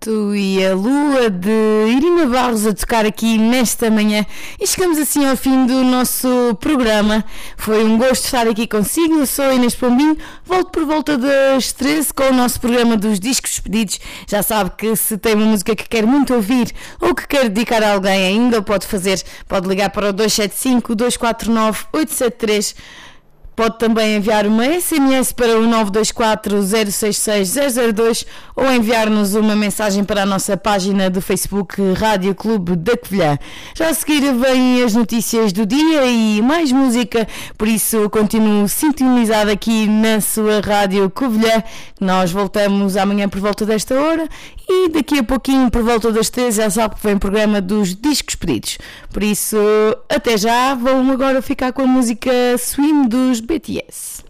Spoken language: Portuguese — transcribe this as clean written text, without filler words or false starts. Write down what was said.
Vento e a Lua de Irina Barros a tocar aqui nesta manhã e chegamos assim ao fim do nosso programa. Foi um gosto estar aqui consigo. Eu sou Inês Pombinho, volto por volta das 13 com o nosso programa dos Discos Pedidos. Já sabe que se tem uma música que quer muito ouvir ou que quer dedicar a alguém ainda o pode fazer, pode ligar para o 275 249 873. Pode também enviar uma SMS para o 924 066 002 ou enviar-nos uma mensagem para a nossa página do Facebook Rádio Clube da Covilhã. Já a seguir vêm as notícias do dia e mais música, por isso continuo sintonizado aqui na sua Rádio Covilhã. Nós voltamos amanhã por volta desta hora e daqui a pouquinho por volta das 13 já sabe que vem o programa dos Discos Pedidos. Por isso, até já, vão agora ficar com a música Swim dos BTS.